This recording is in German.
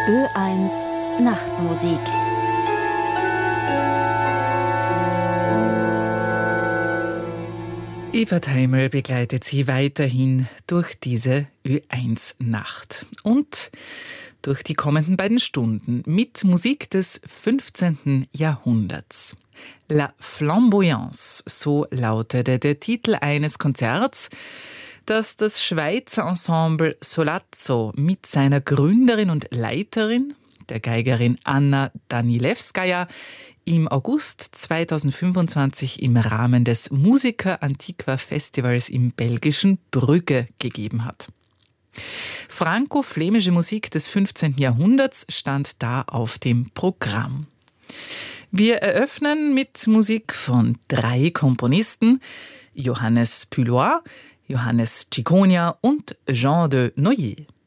Ö1 Nachtmusik. Eva Theimel begleitet Sie weiterhin durch diese Ö1-Nacht und durch die kommenden beiden Stunden mit Musik des 15. Jahrhunderts. La Flamboyance, so lautete der Titel eines Konzerts, das das Schweizer Ensemble Solazzo mit seiner Gründerin und Leiterin, der Geigerin Anna Danilewskaja, im August 2025 im Rahmen des Musica Antiqua Festivals im belgischen Brügge gegeben hat. Franko-flämische Musik des 15. Jahrhunderts stand da auf dem Programm. Wir eröffnen mit Musik von 3 Komponisten: Johannes Pullois, Johannes Ciconia und Jean de Noyer.